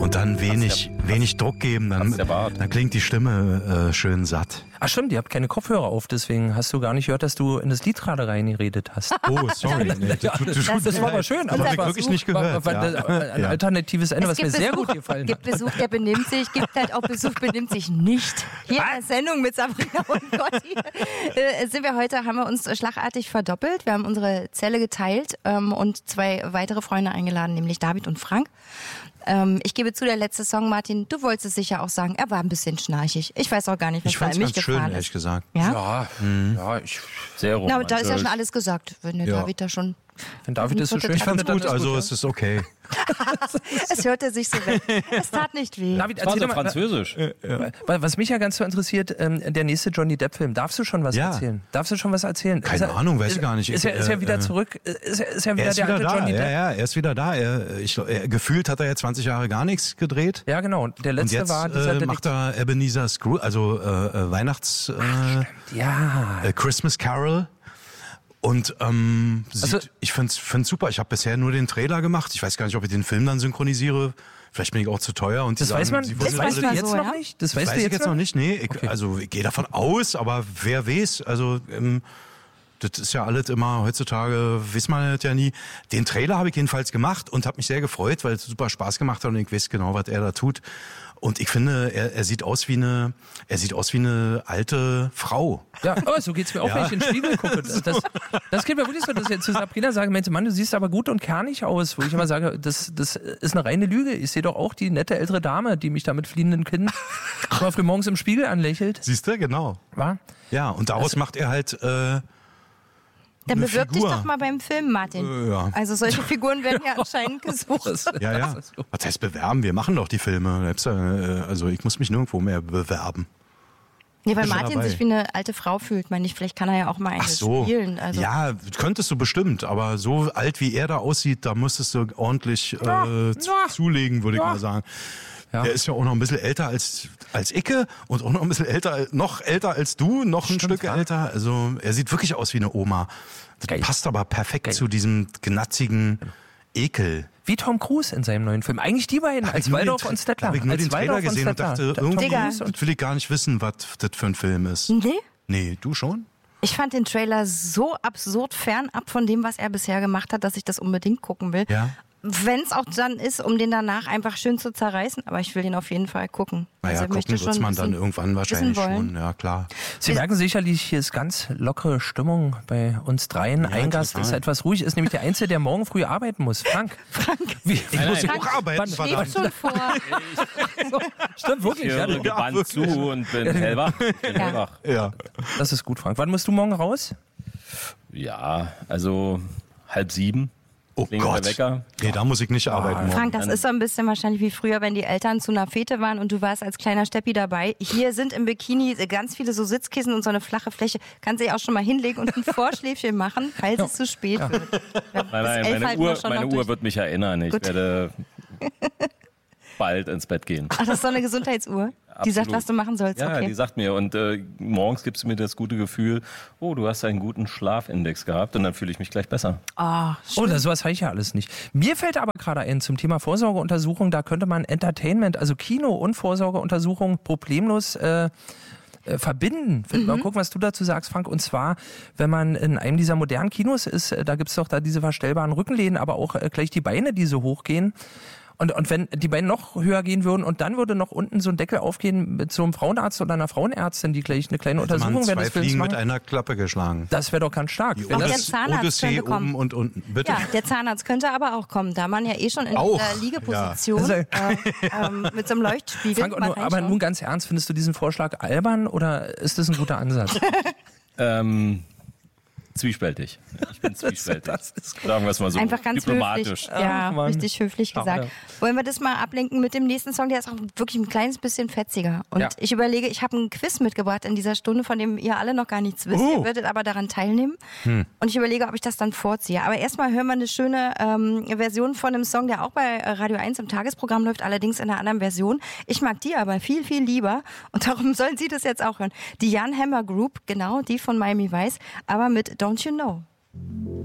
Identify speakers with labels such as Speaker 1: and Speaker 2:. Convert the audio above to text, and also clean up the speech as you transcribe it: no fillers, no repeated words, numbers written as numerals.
Speaker 1: Und dann wenig Druck geben, dann klingt die Stimme schön satt.
Speaker 2: Ach stimmt, ihr habt keine Kopfhörer auf, deswegen hast du gar nicht gehört, dass du in das Lied gerade reingeredet hast.
Speaker 1: Oh, sorry.
Speaker 2: Das war aber schön.
Speaker 1: Aber ich wirklich nicht gehört.
Speaker 2: Ein alternatives Ende, was mir sehr gut gefallen hat.
Speaker 3: Es gibt Besuch, der benimmt sich, gibt halt auch Besuch, benimmt sich nicht. Hier in der Sendung mit Sabrina und Gotti haben wir uns schlagartig verdoppelt. Wir haben unsere Zelle geteilt und 2 weitere Freunde eingeladen, nämlich David und Frank. Ich gebe zu, der letzte Song, Martin, du wolltest es sicher auch sagen, er war ein bisschen schnarchig. Ich weiß auch gar nicht, was da in mich gefahren ist.
Speaker 1: Ehrlich gesagt.
Speaker 3: Ja?
Speaker 2: Sehr romantisch.
Speaker 3: Na, aber da ist ja schon alles gesagt, wenn der David da schon...
Speaker 2: Wenn David ist so schön,
Speaker 1: ich fand's gut, also es ist okay.
Speaker 3: Es hörte sich so weg. Es tat nicht weh.
Speaker 2: David, erzähl doch mal,
Speaker 4: Französisch.
Speaker 2: Was mich ja ganz so interessiert, der nächste Johnny Depp-Film. Darfst du schon was erzählen?
Speaker 1: Keine Ahnung, weiß ich gar nicht.
Speaker 2: Ist er wieder zurück? Ist er wieder der alte Johnny Depp?
Speaker 1: Ja, er ist wieder da. Gefühlt hat er ja 20 Jahre gar nichts gedreht.
Speaker 2: Ja, genau. Der letzte
Speaker 1: und jetzt
Speaker 2: war dieser
Speaker 1: macht er Ebenezer Scrooge, also Christmas Carol. Und ich find's super. Ich habe bisher nur den Trailer gemacht. Ich weiß gar nicht, ob ich den Film dann synchronisiere. Vielleicht bin ich auch zu teuer. Und
Speaker 2: das weiß man jetzt noch nicht? Das weißt du jetzt noch nicht?
Speaker 1: Nee, also ich gehe davon aus, aber wer weiß. Also das ist ja alles immer heutzutage, weiß man das ja nie. Den Trailer habe ich jedenfalls gemacht und habe mich sehr gefreut, weil es super Spaß gemacht hat und ich weiß genau, was er da tut. Und ich finde, er sieht aus wie eine alte Frau.
Speaker 2: Ja, aber so geht's mir auch, wenn ich in den Spiegel gucke. Das geht mir wirklich so, dass ich jetzt zu Sabrina sage, Mann, du siehst aber gut und kernig aus. Wo ich immer sage, das ist eine reine Lüge. Ich sehe doch auch die nette ältere Dame, die mich da mit fliehenden Kinn mal früh morgens im Spiegel anlächelt.
Speaker 1: Siehst du, genau.
Speaker 2: War?
Speaker 1: Ja, und daraus macht er halt
Speaker 3: dann bewirb dich doch mal beim Film, Martin.
Speaker 1: Ja.
Speaker 3: Also solche Figuren werden ja anscheinend gesucht.
Speaker 1: Ja. Was heißt bewerben? Wir machen doch die Filme. Also ich muss mich nirgendwo mehr bewerben.
Speaker 3: Nee, weil Martin sich wie eine alte Frau fühlt, meine ich. Vielleicht kann er ja auch mal eine spielen. Also.
Speaker 1: Ja, könntest du bestimmt. Aber so alt wie er da aussieht, da müsstest du ordentlich zulegen, würde ich mal sagen. Ja. Er ist ja auch noch ein bisschen älter als Icke und auch noch ein bisschen noch älter als du, noch ein Stück älter. Also er sieht wirklich aus wie eine Oma. Das passt aber perfekt zu diesem gnatzigen Ekel.
Speaker 2: Wie Tom Cruise in seinem neuen Film. Eigentlich die beiden, als Waldorf und Stettler.
Speaker 1: Habe ich nur den Trailer gesehen und dachte, irgendwie will ich gar nicht wissen, was das für ein Film ist. Nee, du schon?
Speaker 3: Ich fand den Trailer so absurd fernab von dem, was er bisher gemacht hat, dass ich das unbedingt gucken will.
Speaker 1: Ja.
Speaker 3: Wenn es auch dann ist, um den danach einfach schön zu zerreißen. Aber ich will den auf jeden Fall gucken.
Speaker 1: Naja,
Speaker 3: also
Speaker 1: gucken wird man dann irgendwann wahrscheinlich schon. Ja, klar.
Speaker 2: Sie merken sicherlich, hier ist ganz lockere Stimmung bei uns dreien. Ja, ein Gast ist etwas ruhig, ist nämlich der Einzige, der morgen früh arbeiten muss. Frank.
Speaker 1: Ich muss ja auch arbeiten.
Speaker 3: Schläft schon vor.
Speaker 2: Stimmt, wirklich.
Speaker 4: Ich höre gebannt zu und bin hellwach.
Speaker 1: Ja.
Speaker 2: Das ist gut, Frank. Wann musst du morgen raus?
Speaker 4: Ja, also 6:30.
Speaker 1: Oh Gott.
Speaker 4: Wecker.
Speaker 1: Nee, da muss ich nicht arbeiten.
Speaker 3: Frank, das ist so ein bisschen wahrscheinlich wie früher, wenn die Eltern zu einer Fete waren und du warst als kleiner Steppi dabei. Hier sind im Bikini ganz viele so Sitzkissen und so eine flache Fläche. Kannst du dich auch schon mal hinlegen und ein Vorschläfchen machen, falls es zu spät wird.
Speaker 4: Nein, meine Uhr wird mich erinnern. Ich werde bald ins Bett gehen.
Speaker 3: Ach, das ist so eine Gesundheitsuhr? Die sagt, was du machen sollst.
Speaker 4: Ja, die sagt mir. Und morgens gibst du mir das gute Gefühl, oh, du hast einen guten Schlafindex gehabt und dann fühle ich mich gleich besser.
Speaker 2: Sowas habe ich ja alles nicht. Mir fällt aber gerade ein zum Thema Vorsorgeuntersuchung, da könnte man Entertainment, also Kino und Vorsorgeuntersuchung problemlos verbinden. Mal gucken, was du dazu sagst, Frank. Und zwar, wenn man in einem dieser modernen Kinos ist, da gibt es doch da diese verstellbaren Rückenlehnen, aber auch gleich die Beine, die so hochgehen. Und wenn die Beine noch höher gehen würden und dann würde noch unten so ein Deckel aufgehen mit so einem Frauenarzt oder einer Frauenärztin, die gleich eine kleine Untersuchung während des Films machen.
Speaker 1: Mit einer Klappe geschlagen.
Speaker 2: Das wäre doch ganz stark.
Speaker 3: Auch der Zahnarzt könnte kommen.
Speaker 1: Oben und unten. Bitte?
Speaker 3: Ja, der Zahnarzt könnte aber auch kommen, da man ja schon in dieser Liegeposition mit so einem Leuchtspiegel.
Speaker 2: Frank, aber nun ganz ernst, findest du diesen Vorschlag albern oder ist das ein guter Ansatz?
Speaker 4: Zwiespältig. Ich bin zwiespältig.
Speaker 2: Das ist
Speaker 4: sagen wir es mal so.
Speaker 3: Einfach ganz
Speaker 4: diplomatisch.
Speaker 3: Höflich. Ja, richtig höflich gesagt.
Speaker 2: Ja.
Speaker 3: Wollen wir das mal ablenken mit dem nächsten Song? Der ist auch wirklich ein kleines bisschen fetziger. Und ich überlege, ich habe ein Quiz mitgebracht in dieser Stunde, von dem ihr alle noch gar nichts wisst. Ihr werdet aber daran teilnehmen. Und ich überlege, ob ich das dann vorziehe. Aber erstmal hören wir eine schöne Version von einem Song, der auch bei Radio 1 im Tagesprogramm läuft, allerdings in einer anderen Version. Ich mag die aber viel, viel lieber. Und darum sollen Sie das jetzt auch hören. Die Jan Hammer Group, genau, die von Miami Vice, aber mit Don't You Know.